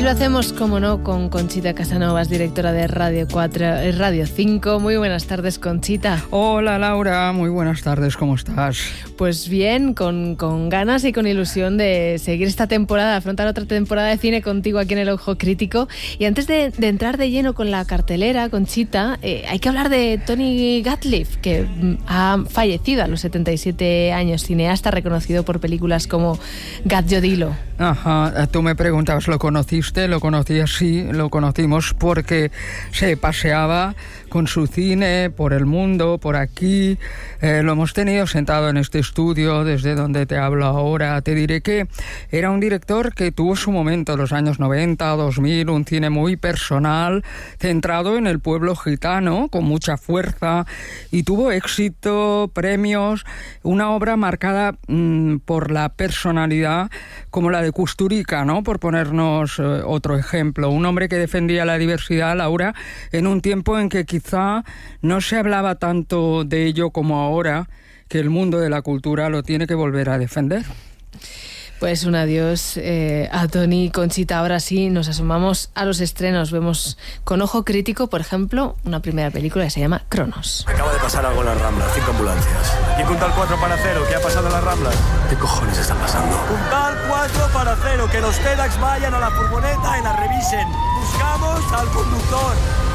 lo hacemos, como no, con Conchita Casanovas, directora de Radio 4, Radio 5. Muy buenas tardes, Conchita. Hola, Laura. Muy buenas tardes. ¿Cómo estás? Pues bien, con ganas y con ilusión de seguir esta temporada, afrontar otra temporada de cine contigo aquí en El Ojo Crítico. Y antes de entrar de lleno con la cartelera, Conchita, hay que hablar de Tony Gatliff, que ha fallecido a los 77 años, cineasta reconocido por películas como Gat Jodilo. Ajá, tú me preguntabas, ¿lo conociste? Lo conocías, sí, lo conocimos porque se paseaba con su cine por el mundo, por aquí. Lo hemos tenido sentado en este estudio desde donde te hablo ahora. Te diré que era un director que tuvo su momento en los años 90, 2000, un cine muy personal, centrado en el pueblo gitano, con mucha fuerza, y tuvo éxito, premios, una obra marcada por la personalidad, como la de Kusturica, ¿no? Por ponernos otro ejemplo. Un hombre que defendía la diversidad, Laura, en un tiempo en que quizá no se hablaba tanto de ello como ahora, que el mundo de la cultura lo tiene que volver a defender. Pues un adiós a Tony. Conchita, ahora sí nos asomamos a los estrenos. Vemos con ojo crítico, por ejemplo, una primera película que se llama Cronos. Acaba de pasar algo en las Ramblas, 5 ambulancias. ¿Y Puntal 4 para 0? ¿Qué ha pasado en las Ramblas? ¿Qué cojones está pasando? Puntal 4 para 0, que los TEDx vayan a la furgoneta y la revisen. Buscamos al conductor.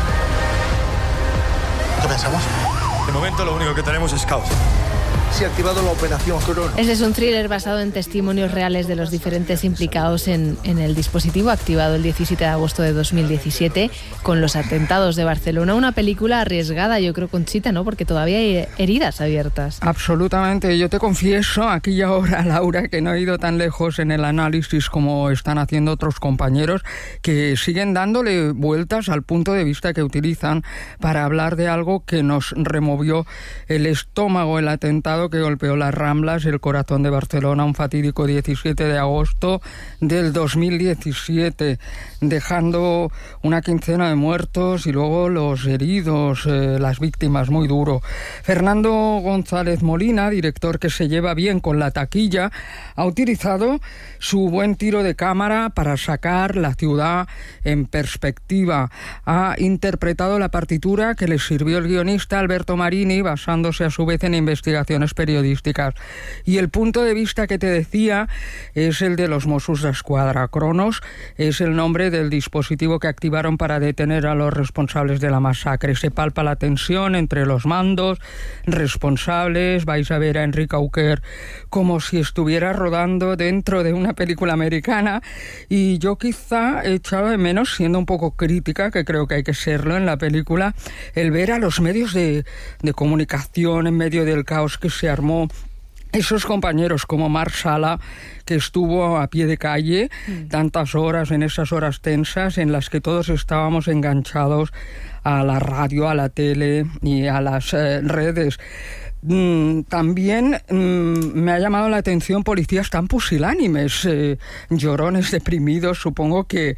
¿Qué pensamos? De momento lo único que tenemos es caos. Se ha activado la operación Cronos. Este es un thriller basado en testimonios reales de los diferentes implicados en el dispositivo activado el 17 de agosto de 2017 con los atentados de Barcelona. Una película arriesgada, yo creo, Conchita, ¿no? Porque todavía hay heridas abiertas. Absolutamente. Yo te confieso aquí y ahora, Laura, que no he ido tan lejos en el análisis como están haciendo otros compañeros, que siguen dándole vueltas al punto de vista que utilizan para hablar de algo que nos removió el estómago, el atentado que golpeó las Ramblas, el corazón de Barcelona, un fatídico 17 de agosto del 2017, dejando una quincena de muertos y luego los heridos, las víctimas, muy duro. Fernando González Molina, director que se lleva bien con la taquilla, ha utilizado su buen tiro de cámara para sacar la ciudad en perspectiva. Ha interpretado la partitura que le sirvió el guionista Alberto Marini, basándose a su vez en investigaciones periodísticas. Y el punto de vista que te decía es el de los Mossos d'Esquadra. Cronos es el nombre del dispositivo que activaron para detener a los responsables de la masacre. Se palpa la tensión entre los mandos responsables. Vais a ver a Enrique Auquer como si estuviera rodando dentro de una película americana, y yo quizá he echado de menos, siendo un poco crítica, que creo que hay que serlo en la película, el ver a los medios de comunicación en medio del caos que se armó. Esos compañeros como Marc Sala, que estuvo a pie de calle tantas horas, en esas horas tensas en las que todos estábamos enganchados a la radio, a la tele y a las redes. También me ha llamado la atención policías tan pusilánimes, llorones, deprimidos. Supongo que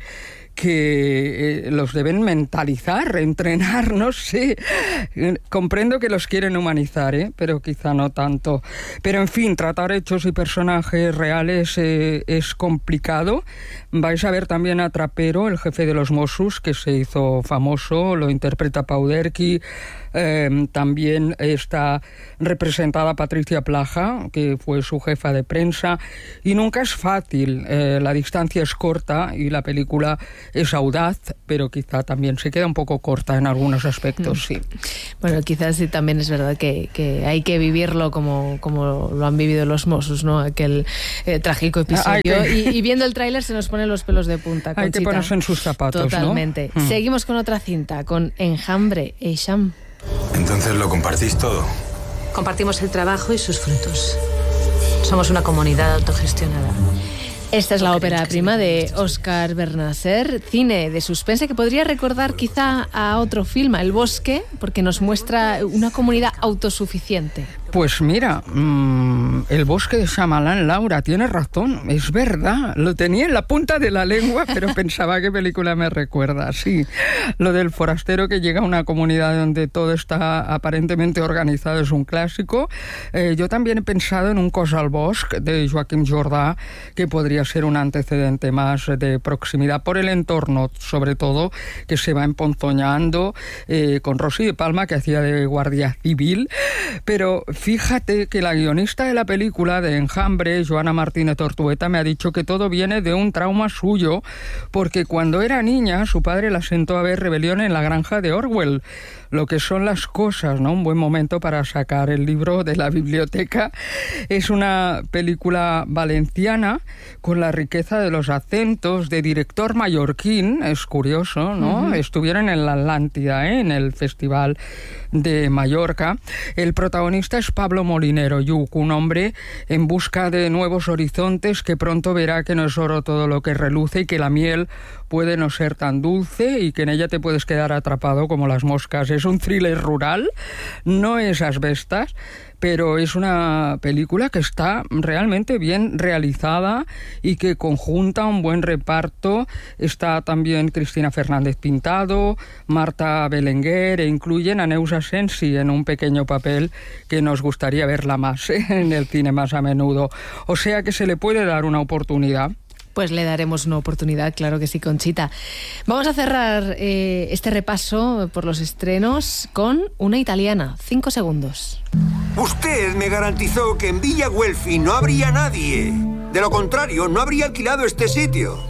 los deben mentalizar, entrenar, no sé. Comprendo que los quieren humanizar, pero quizá no tanto. Pero en fin, tratar hechos y personajes reales es complicado. Vais a ver también a Trapero, el jefe de los Mossos, que se hizo famoso, lo interpreta Pau Derqui. También está representada Patricia Plaja, que fue su jefa de prensa, y nunca es fácil. La distancia es corta y la película es audaz, pero quizá también se queda un poco corta en algunos aspectos, sí. Bueno, quizás sí, también es verdad que hay que vivirlo como lo han vivido los Mossos, ¿no? Aquel trágico episodio. Y viendo el tráiler se nos ponen los pelos de punta, Conchita. Hay que ponerse en sus zapatos, totalmente, ¿no? Seguimos con otra cinta, con Enjambre, Eixam. Entonces lo compartís todo. Compartimos el trabajo y sus frutos. Somos una comunidad autogestionada. Esta es la ópera prima de Óscar Bernasser, cine de suspense que podría recordar quizá a otro film, El Bosque, porque nos muestra una comunidad autosuficiente. Pues mira, El bosque de Shyamalan, Laura, tienes razón, es verdad, lo tenía en la punta de la lengua, pero pensaba qué película me recuerda. Sí, lo del forastero que llega a una comunidad donde todo está aparentemente organizado es un clásico. Yo también he pensado en Un cos al bosc, de Joaquim Jordà, que podría ser un antecedente más de proximidad por el entorno, sobre todo, que se va emponzoñando, con Rosy de Palma, que hacía de guardia civil. Pero fíjate que la guionista de la película de Enjambre, Joana Martínez Ortueta, me ha dicho que todo viene de un trauma suyo, porque cuando era niña su padre la sentó a ver Rebelión en la granja de Orwell. Lo que son las cosas, ¿no? Un buen momento para sacar el libro de la biblioteca. Es una película valenciana con la riqueza de los acentos, de director mallorquín, es curioso, ¿no? Uh-huh. Estuvieron en la Atlántida, en el Festival de Mallorca. El protagonista es Pablo Molinero Lluch, un hombre en busca de nuevos horizontes que pronto verá que no es oro todo lo que reluce y que la miel puede no ser tan dulce y que en ella te puedes quedar atrapado como las moscas. Es un thriller rural, no es asbestas, pero es una película que está realmente bien realizada y que conjunta un buen reparto. Está también Cristina Fernández Pintado, Marta Belenguer, e incluyen a Neus Asensi en un pequeño papel que nos gustaría verla más en el cine más a menudo. O sea que se le puede dar una oportunidad. Pues le daremos una oportunidad, claro que sí, Conchita. Vamos a cerrar este repaso por los estrenos con una italiana. 5 segundos. Usted me garantizó que en Villa Guelfi no habría nadie. De lo contrario, no habría alquilado este sitio.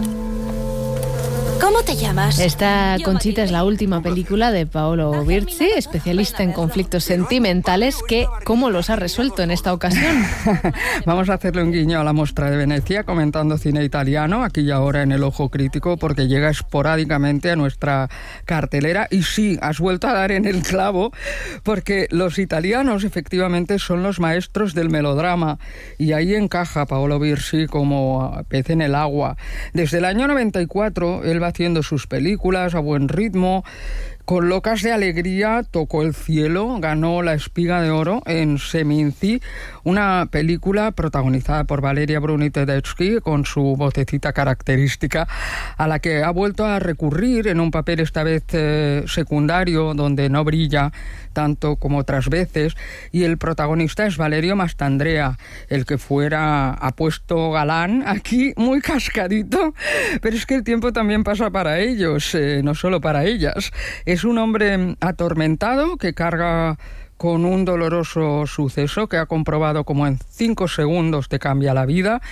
¿Cómo te llamas? Esta, Conchita, es la última película de Paolo Virzi, especialista en conflictos sentimentales, que ¿cómo los ha resuelto en esta ocasión? Vamos a hacerle un guiño a la Mostra de Venecia comentando cine italiano, aquí y ahora en El Ojo Crítico, porque llega esporádicamente a nuestra cartelera. Y sí, has vuelto a dar en el clavo, porque los italianos efectivamente son los maestros del melodrama, y ahí encaja Paolo Virzi como pez en el agua. Desde el año 94, él va haciendo sus películas a buen ritmo. Con Locas de Alegría tocó el cielo, ganó la Espiga de Oro en Seminci, una película protagonizada por Valeria Bruni Tedeschi, con su vocecita característica, a la que ha vuelto a recurrir en un papel esta vez secundario, donde no brilla tanto como otras veces, y el protagonista es Valerio Mastandrea, el que fuera apuesto galán, aquí muy cascadito, pero es que el tiempo también pasa para ellos, no solo para ellas. Es un hombre atormentado que carga con un doloroso suceso que ha comprobado como en 5 segundos te cambia la vida,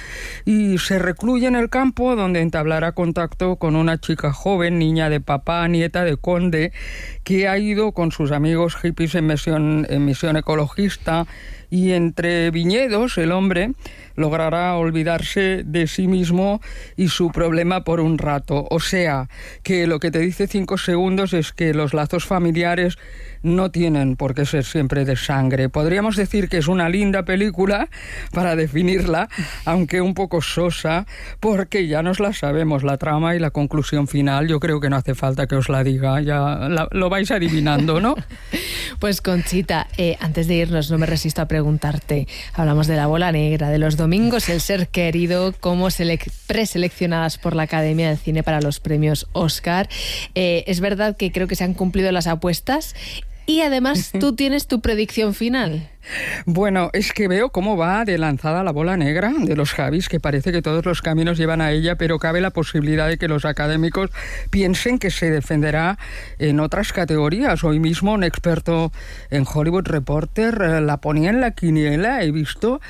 y se recluye en el campo, donde entablará contacto con una chica joven, niña de papá, nieta de conde, que ha ido con sus amigos hippies en misión ecologista, y entre viñedos el hombre logrará olvidarse de sí mismo y su problema por un rato. O sea, que lo que te dice 5 segundos es que los lazos familiares no tienen por qué ser siempre de sangre. Podríamos decir que es una linda película para definirla, aunque un poco sosa, porque ya nos la sabemos, la trama y la conclusión final. Yo creo que no hace falta que os la diga, ya lo vais adivinando, ¿no? Pues Conchita, antes de irnos no me resisto a preguntarte, hablamos de La Bola Negra, de los domingos, El ser querido, como preseleccionadas por la Academia de Cine para los premios Oscar. Es verdad que creo que se han cumplido las apuestas y además tú tienes tu predicción final. Bueno, es que veo cómo va de lanzada La Bola Negra de los Javis, que parece que todos los caminos llevan a ella, pero cabe la posibilidad de que los académicos piensen que se defenderá en otras categorías. Hoy mismo un experto en Hollywood Reporter la ponía en la quiniela, he visto,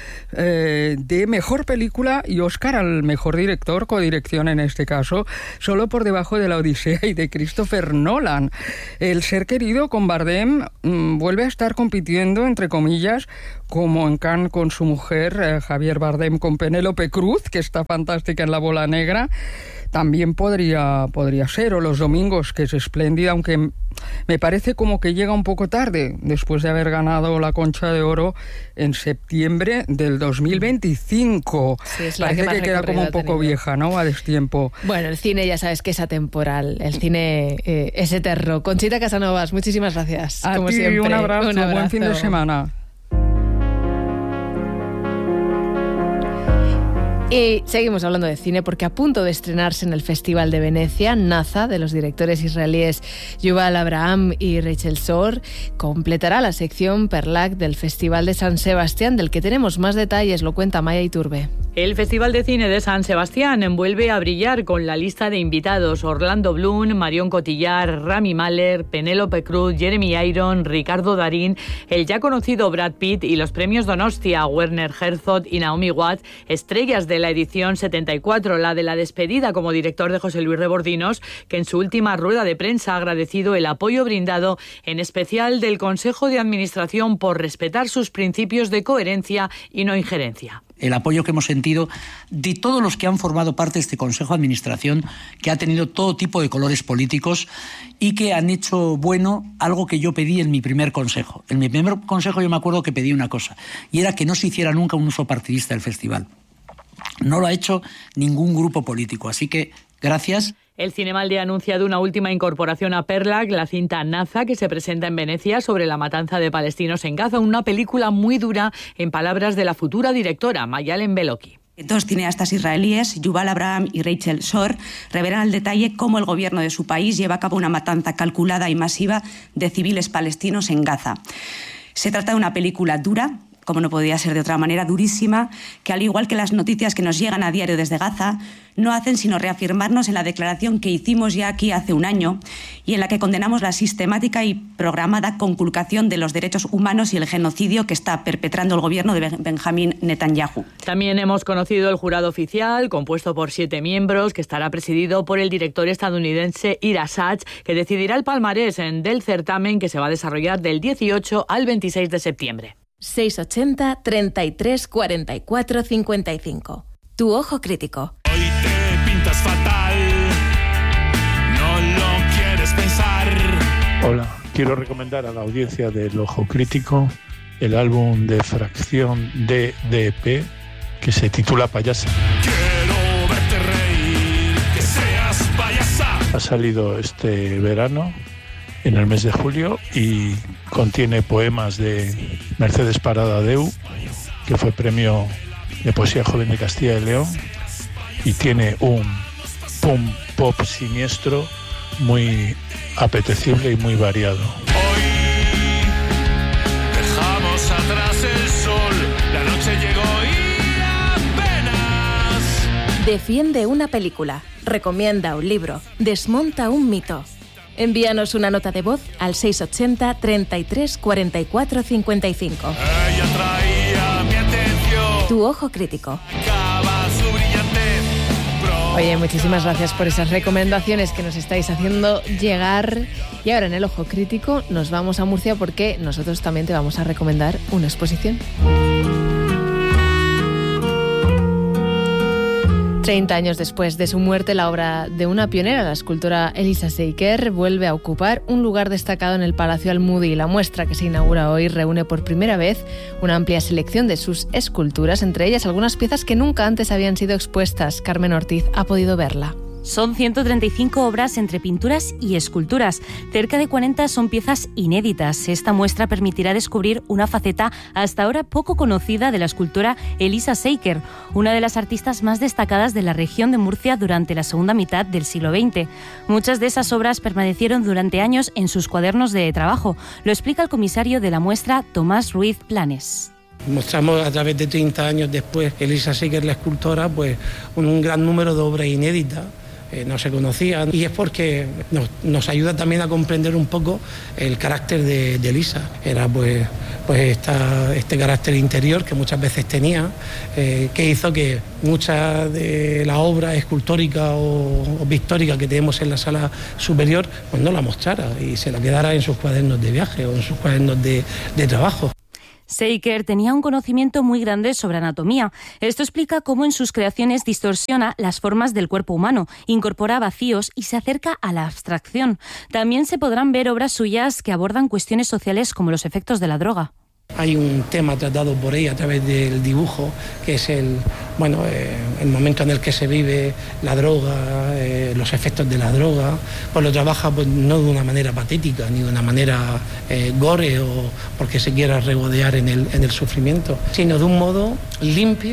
de mejor película y Oscar al mejor director, codirección en este caso, solo por debajo de La Odisea y de Christopher Nolan. El ser querido con Bardem vuelve a estar compitiendo, entre comillas, como en Cannes con su mujer, Javier Bardem con Penélope Cruz, que está fantástica en La Bola Negra. También podría ser, o Los domingos, que es espléndida, aunque me parece como que llega un poco tarde, después de haber ganado la Concha de Oro en septiembre del 2025. Sí, es la parece que queda como un poco vieja, ¿no? A destiempo. Bueno, el cine ya sabes que es atemporal, el cine es eterno. Conchita Casanovas, muchísimas gracias. A como ti, siempre. un abrazo, buen fin de semana. Y seguimos hablando de cine porque a punto de estrenarse en el Festival de Venecia, Naza, de los directores israelíes Yuval Abraham y Rachel Shor, completará la sección Perlac del Festival de San Sebastián, del que tenemos más detalles, lo cuenta Maya Iturbe. El Festival de Cine de San Sebastián vuelve a brillar con la lista de invitados: Orlando Bloom, Marion Cotillard, Rami Malek, Penélope Cruz, Jeremy Irons, Ricardo Darín, el ya conocido Brad Pitt y los premios Donostia, Werner Herzog y Naomi Watts, estrellas de la edición 74, la de la despedida como director de José Luis Rebordinos, que en su última rueda de prensa ha agradecido el apoyo brindado, en especial del Consejo de Administración, por respetar sus principios de coherencia y no injerencia. El apoyo que hemos sentido de todos los que han formado parte de este Consejo de Administración, que ha tenido todo tipo de colores políticos y que han hecho bueno algo que yo pedí en mi primer consejo. En mi primer consejo yo me acuerdo que pedí una cosa, y era que no se hiciera nunca un uso partidista del festival. No lo ha hecho ningún grupo político, así que gracias. El Cinemalde ha anunciado una última incorporación a Perlac, la cinta Naza, que se presenta en Venecia sobre la matanza de palestinos en Gaza, una película muy dura, en palabras de la futura directora, Mayalen Beloki. Dos cineastas israelíes, Yuval Abraham y Rachel Shor, revelan al detalle cómo el gobierno de su país lleva a cabo una matanza calculada y masiva de civiles palestinos en Gaza. Se trata de una película dura, como no podía ser de otra manera, durísima, que al igual que las noticias que nos llegan a diario desde Gaza, no hacen sino reafirmarnos en la declaración que hicimos ya aquí hace un año y en la que condenamos la sistemática y programada conculcación de los derechos humanos y el genocidio que está perpetrando el gobierno de Benjamín Netanyahu. También hemos conocido el jurado oficial, compuesto por 7 miembros, que estará presidido por el director estadounidense Ira Sachs, que decidirá el palmarés del certamen, que se va a desarrollar del 18 al 26 de septiembre. 680 33 44 55. Tu ojo crítico. Hoy te pintas fatal, no lo quieres pensar. Hola, quiero recomendar a la audiencia del Ojo Crítico el álbum de Fracción DDP que se titula Payasa. Quiero verte reír, que seas payasa. Ha salido este verano, en el mes de julio, y contiene poemas de Mercedes Parada Deu, que fue premio de poesía joven de Castilla y León, y tiene un pum pop siniestro muy apetecible y muy variado. Hoy dejamos atrás el sol, la noche llegó y apenas. Defiende una película, recomienda un libro, desmonta un mito. Envíanos una nota de voz al 680 33 44 55. Ella traía mi atención. Tu ojo crítico. Su brillante. Oye, muchísimas gracias por esas recomendaciones que nos estáis haciendo llegar. Y ahora en el Ojo Crítico nos vamos a Murcia porque nosotros también te vamos a recomendar una exposición. 30 años después de su muerte, la obra de una pionera, la escultora Elisa Seiker, vuelve a ocupar un lugar destacado en el Palacio Almudi. La muestra que se inaugura hoy reúne por primera vez una amplia selección de sus esculturas, entre ellas algunas piezas que nunca antes habían sido expuestas. Carmen Ortiz ha podido verla. Son 135 obras entre pinturas y esculturas. Cerca de 40 son piezas inéditas. Esta muestra permitirá descubrir una faceta hasta ahora poco conocida de la escultora Elisa Seiker, una de las artistas más destacadas de la región de Murcia durante la segunda mitad del siglo XX. Muchas de esas obras permanecieron durante años en sus cuadernos de trabajo. Lo explica el comisario de la muestra, Tomás Ruiz Planes. Mostramos a través de 30 años después, Elisa Seiker, la escultora, pues un gran número de obras inéditas. No se conocían, y es porque nos ayuda también a comprender un poco el carácter de Elisa. Era pues este carácter interior que muchas veces tenía, que hizo que muchas de las obras escultóricas o pictóricas que tenemos en la sala superior pues no la mostrara y se la quedara en sus cuadernos de viaje o en sus cuadernos de trabajo. Seiker tenía un conocimiento muy grande sobre anatomía. Esto explica cómo en sus creaciones distorsiona las formas del cuerpo humano, incorpora vacíos y se acerca a la abstracción. También se podrán ver obras suyas que abordan cuestiones sociales como los efectos de la droga. Hay un tema tratado por ella a través del dibujo, que es el momento en el que se vive la droga, los efectos de la droga. Pues lo trabaja no de una manera patética, ni de una manera gore o porque se quiera regodear en el sufrimiento, sino de un modo limpio,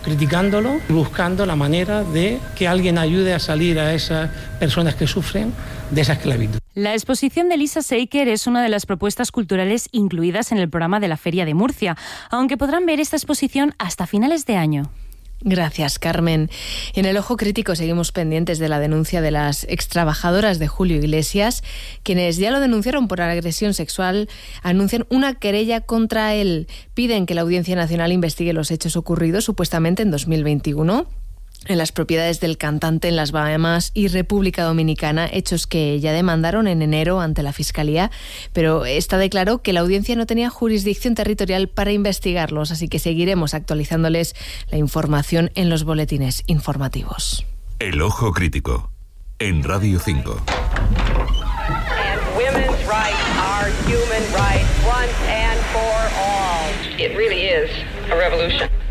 criticándolo, buscando la manera de que alguien ayude a salir a esas personas que sufren de esa esclavitud. La exposición de Lisa Seiker es una de las propuestas culturales incluidas en el programa de la Feria de Murcia, aunque podrán ver esta exposición hasta finales de año. Gracias, Carmen. En el Ojo Crítico seguimos pendientes de la denuncia de las extrabajadoras de Julio Iglesias, quienes ya lo denunciaron por agresión sexual, anuncian una querella contra él. Piden que la Audiencia Nacional investigue los hechos ocurridos supuestamente en 2021 en las propiedades del cantante en las Bahamas y República Dominicana, hechos que ya demandaron en enero ante la Fiscalía, pero esta declaró que la audiencia no tenía jurisdicción territorial para investigarlos, así que seguiremos actualizándoles la información en los boletines informativos. El Ojo Crítico, en Radio 5. And women's rights are human rights once and for all. It really is a revolution.